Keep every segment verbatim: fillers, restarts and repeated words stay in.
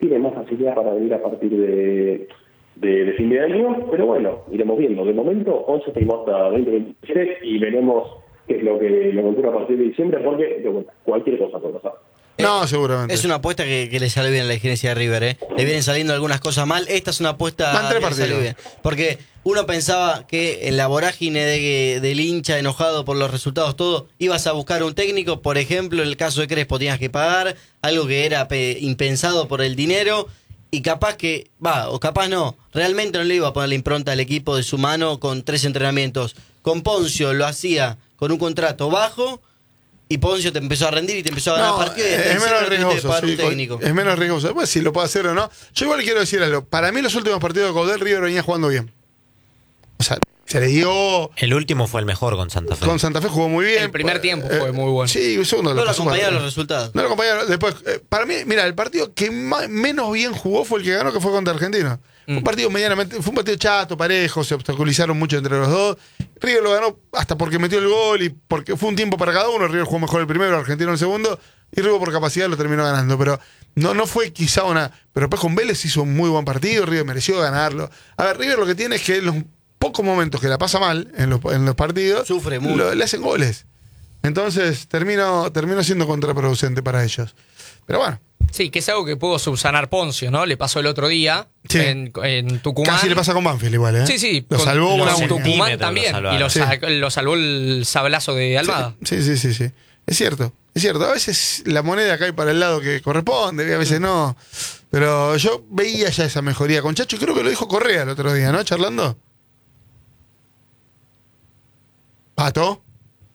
tiene más facilidad para venir a partir de, de, de fin de año, pero bueno, iremos viendo. De momento, once tenemos hasta veinte veintisiete y veremos qué es lo que lo que ocurre a partir de diciembre, porque de vuelta, cualquier cosa puede pasar. No, seguramente. Es una apuesta que, que le sale bien a la dirigencia de River, ¿eh? Le vienen saliendo algunas cosas mal. Esta es una apuesta que le sale bien. Porque uno pensaba que en la vorágine de, del hincha enojado por los resultados, todo, ibas a buscar un técnico. Por ejemplo, en el caso de Crespo tenías que pagar algo que era pe- impensado por el dinero. Y capaz que, va, o capaz no, realmente no le iba a poner la impronta al equipo de su mano con tres entrenamientos. Con Poncio lo hacía con un contrato bajo. Y Poncio te empezó a rendir y te empezó a ganar no, partidos. Y es menos riesgoso, sí, un técnico. Es menos riesgoso. Pues si lo puede hacer o no. Yo igual quiero decir algo. Para mí los últimos partidos de Coudet, River venía jugando bien. O sea, se le dio... El último fue el mejor con Santa Fe. Con Santa Fe jugó muy bien. El primer tiempo eh, fue muy bueno. Sí, el segundo. No lo pasó acompañaron para- los resultados. No lo acompañaron. Después, eh, para mí, mira, el partido que más, menos bien jugó fue el que ganó, que fue contra Argentina. Fue un partido medianamente, fue un partido chato, parejo, se obstaculizaron mucho entre los dos. River lo ganó hasta porque metió el gol y porque fue un tiempo para cada uno. River jugó mejor el primero, Argentino el segundo, y River por capacidad lo terminó ganando. Pero no, no fue quizá una. Pero después con Vélez hizo un muy buen partido, River mereció ganarlo. A ver, River lo que tiene es que en los pocos momentos que la pasa mal en los, en los partidos, sufre mucho. Lo, le hacen goles. Entonces termino, termino siendo contraproducente para ellos. Pero bueno. Sí, que es algo que pudo subsanar Poncio, ¿no? Le pasó el otro día Sí. en, en Tucumán. Casi le pasa con Banfield igual, ¿eh? Sí, sí. Lo con- salvó con una única. Tucumán también. Lo y lo, Sí. sa- lo salvó el sablazo de Almada. Sí, sí, sí, sí. Es cierto, es cierto. A veces la moneda cae para el lado que corresponde, y a veces no. Pero yo veía ya esa mejoría con Chacho, y creo que lo dijo Correa el otro día, ¿no? Charlando. ¿Pato?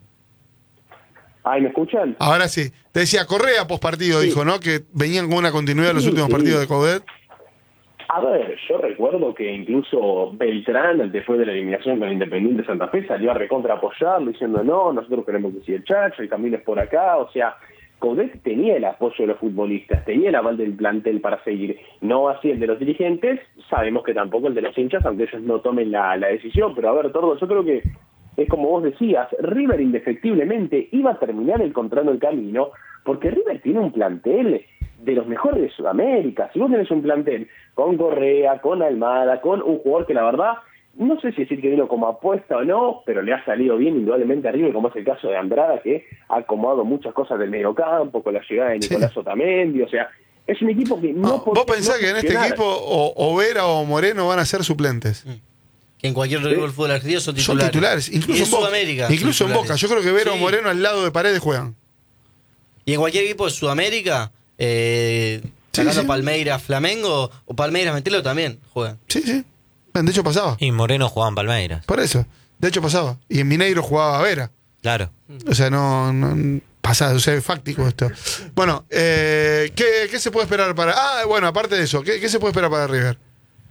¿Ahí me escuchan? Ahora sí. Te decía, Correa post partido Sí. dijo, ¿no? Que venían con una continuidad los Sí, últimos sí. partidos de Coudet. A ver, yo recuerdo que incluso Beltrán, después de la eliminación con Independiente Santa Fe, salió a recontra apoyarlo diciendo no, nosotros queremos que siga el Chacho, el camino es por acá. O sea, Coudet tenía el apoyo de los futbolistas, tenía el aval del plantel para seguir. No así el de los dirigentes, sabemos que tampoco el de los hinchas, aunque ellos no tomen la, la decisión. Pero a ver, Tordo, yo creo que es como vos decías, River indefectiblemente iba a terminar encontrando el camino, porque River tiene un plantel de los mejores de Sudamérica. Si vos tenés un plantel con Correa, con Almada, con un jugador que la verdad, no sé si decir que vino como apuesta o no, pero le ha salido bien indudablemente a River, como es el caso de Andrada, que ha acomodado muchas cosas del mediocampo, con la llegada de Nicolás Sí. Otamendi. O sea, es un equipo que no... No, por- vos pensás no que en este funcionar. equipo o, o Vera o Moreno van a ser suplentes. Que en cualquier equipo del fútbol argentino son Son titulares. titulares, incluso Y en en Boca. Sudamérica. Incluso son en Boca. titulares. Yo creo que Vera o Sí. Moreno al lado de Paredes juegan. Y en cualquier equipo de Sudamérica, eh, Sí, sacando sí. Palmeiras, Flamengo o Palmeiras Mentelo también juegan. Sí, sí. De hecho pasaba. Y Moreno jugaba en Palmeiras. Por eso. De hecho pasaba. Y en Mineiro jugaba Vera. Claro. O sea, no, no pasaba, o sea, es fáctico esto. Bueno, eh, ¿qué, ¿qué se puede esperar para...? Ah, bueno, aparte de eso, ¿qué, qué se puede esperar para River?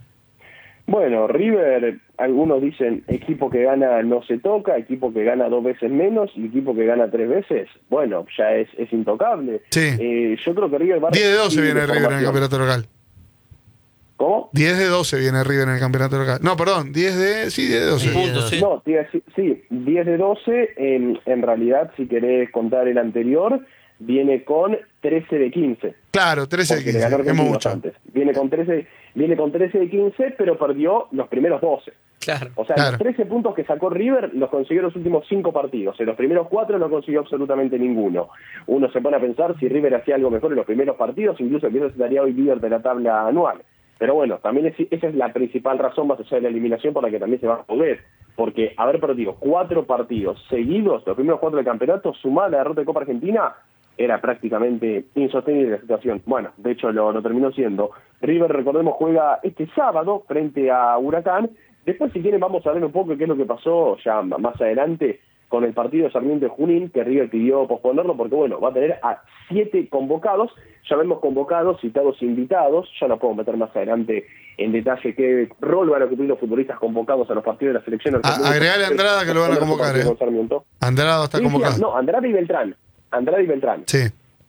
Bueno, River, algunos dicen equipo que gana no se toca, equipo que gana dos veces menos y equipo que gana tres veces, bueno, ya es, es intocable. Sí. Eh, yo creo que River va a... diez de doce viene de River en el formación. campeonato local. ¿Cómo? diez de doce viene River en el campeonato local. No, perdón, diez de... Sí, diez de doce. Puntos, sí. No, te iba a decir, sí, diez de doce, en, en realidad, si querés contar el anterior, viene con trece de quince. Claro, trece de Porque le quince. ganó Es Argentinos mucho. antes. Viene con trece, viene con trece de quince, pero perdió los primeros doce. Claro. O sea, Claro. los trece puntos que sacó River los consiguió los últimos cinco partidos. En los primeros cuatro no consiguió absolutamente ninguno. Uno se pone a pensar si River hacía algo mejor en los primeros partidos, incluso quizás estaría hoy líder de la tabla anual. Pero bueno, también es, esa es la principal razón más allá de la eliminación por la que también se va a poder. Porque haber perdido cuatro partidos seguidos, los primeros cuatro del campeonato, sumada a la derrota de Copa Argentina, era prácticamente insostenible la situación. Bueno, de hecho lo, lo terminó siendo. River, recordemos, juega este sábado frente a Huracán. Después, si quieren, vamos a ver un poco qué es lo que pasó ya más adelante con el partido de Sarmiento de Junín, que River pidió posponerlo porque, bueno, va a tener a siete convocados. Ya vemos convocados, citados, invitados. Ya no puedo meter más adelante en detalle qué rol van a cumplir los futbolistas convocados a los partidos de la selección argentina. A- agregale a Andrada que lo van a convocar, ¿eh? Con Sarmiento. Andrada está Sí, sí, convocado. no, Andrade y Beltrán. Andrade y Beltrán. Sí.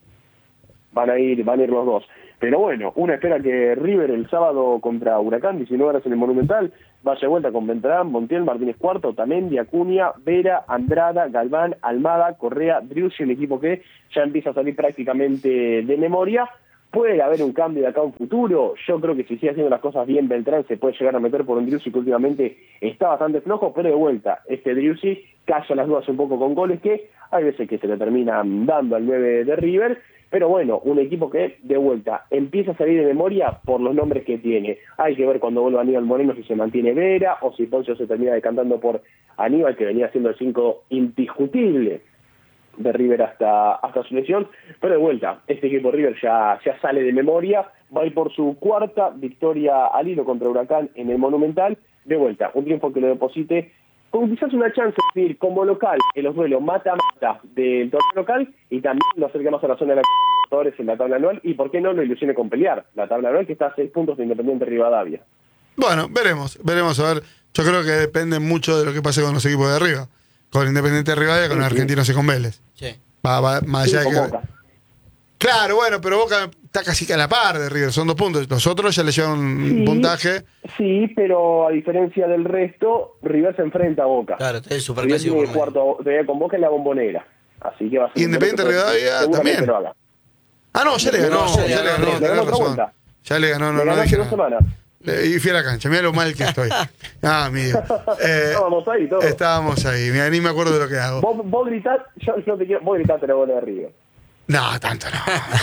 Van a ir, van a ir los dos. Pero bueno, una espera que River el sábado contra Huracán, diecinueve horas en el Monumental, vaya de vuelta con Beltrán, Montiel, Martínez Cuarto, Otamendi, Acuña, Vera, Andrada, Galván, Almada, Correa, Driussi, un equipo que ya empieza a salir prácticamente de memoria, ¿Puede haber un cambio de acá a un futuro? Yo creo que si sigue haciendo las cosas bien Beltrán se puede llegar a meter por un Driussi que últimamente está bastante flojo, pero de vuelta, este Driussi calla las dudas un poco con goles que hay veces que se le terminan dando al nueve de River, pero bueno, un equipo que de vuelta empieza a salir de memoria por los nombres que tiene. Hay que ver cuando vuelva Aníbal Moreno si se mantiene Vera o si Poncio se termina decantando por Aníbal, que venía siendo el cinco indiscutible de River hasta, hasta su lesión, pero de vuelta, este equipo River ya, ya sale de memoria, va a ir por su cuarta victoria al hilo contra Huracán en el Monumental, de vuelta, un triunfo que lo deposite con quizás una chance de ir como local en los duelos mata-mata del torneo local y también lo acerca más a la zona de la Libertadores en la tabla anual y por qué no lo ilusione con pelear la tabla anual que está a seis puntos de Independiente Rivadavia. Bueno, veremos, veremos, a ver, yo creo que depende mucho de lo que pase con los equipos de arriba. Con Independiente Rivadavia, con sí, Argentinos sí. y con Vélez. Sí. Va, va, más allá sí, de que... Boca. Claro, bueno, pero Boca está casi que a la par de River, son dos puntos. Los otros ya le llevan un sí, puntaje. Sí, pero a diferencia del resto, River se enfrenta a Boca. Claro, es el River tiene el cuarto todavía con Boca en la Bombonera. Así que va a ser. Y Independiente Rivadavia también. Ah, no, ya le ganó, no, ya ya le ganó, le ganó otra vuelta. Ya le ganó, no, le no dije dos nada. semanas. Y fui a la cancha, mira lo mal que estoy. Ah, amigo. Eh, estábamos ahí todos. Estábamos ahí, mira, ni me acuerdo de lo que hago. Vos, vos gritás, yo, yo te quiero, vos gritaste la bola de River. No, tanto no.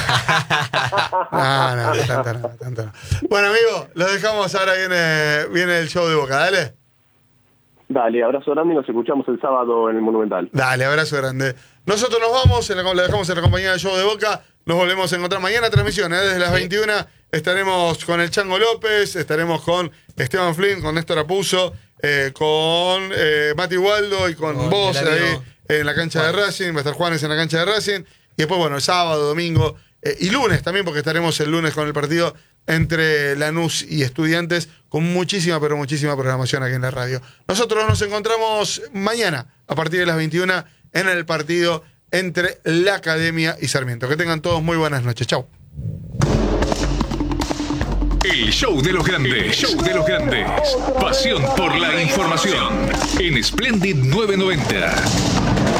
No, no, tanto no, tanto no. Bueno, amigo, los dejamos, ahora viene, viene el show de Boca, dale. Dale, abrazo grande y nos escuchamos el sábado en el Monumental. Dale, abrazo grande. Nosotros nos vamos, en la, la dejamos en la compañía del show de Boca. Nos volvemos a encontrar mañana transmisión, ¿eh? Desde las veintiuna estaremos con el Chango López, estaremos con Esteban Flynn, con Néstor Apuzzo, eh, con eh, Mati Waldo y con, con vos ahí en la cancha Juan. de Racing, va a estar Juanes en la cancha de Racing. Y después, bueno, el sábado, domingo eh, y lunes también, porque estaremos el lunes con el partido entre Lanús y Estudiantes, con muchísima, pero muchísima programación aquí en la radio. Nosotros nos encontramos mañana, a partir de las veintiuna, en el partido entre la Academia y Sarmiento. Que tengan todos muy buenas noches. Chau. El show de los grandes. El show de los grandes. Pasión por la información. En Splendid novecientos noventa.